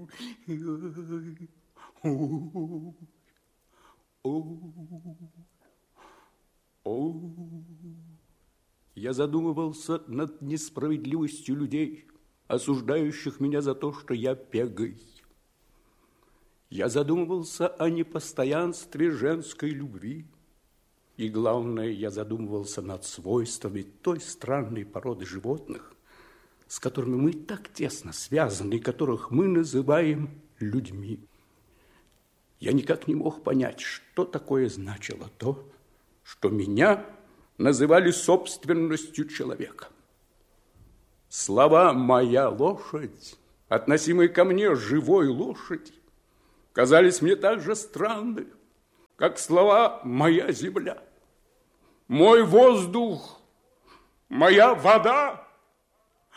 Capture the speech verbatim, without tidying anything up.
О, о, о. Я задумывался над несправедливостью людей, осуждающих меня за то, что я бегай. Я задумывался о непостоянстве женской любви. И главное, я задумывался над свойствами той странной породы животных, с которыми мы так тесно связаны, и которых мы называем людьми. Я никак не мог понять, что такое значило то, что меня называли собственностью человека. Слова «моя лошадь», относимые ко мне живой лошади, казались мне так же странны, как слова «моя земля», «мой воздух», «моя вода».